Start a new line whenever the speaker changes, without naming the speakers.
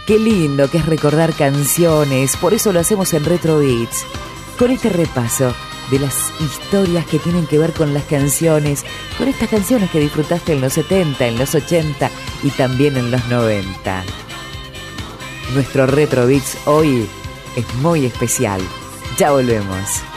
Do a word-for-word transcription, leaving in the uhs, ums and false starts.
Qué lindo que es recordar canciones, por eso lo hacemos en Retro Beats, con este repaso de las historias que tienen que ver con las canciones, con estas canciones que disfrutaste en los setenta, en los ochenta y también en los noventa. Nuestro Retro Beats hoy es muy especial. Ya volvemos.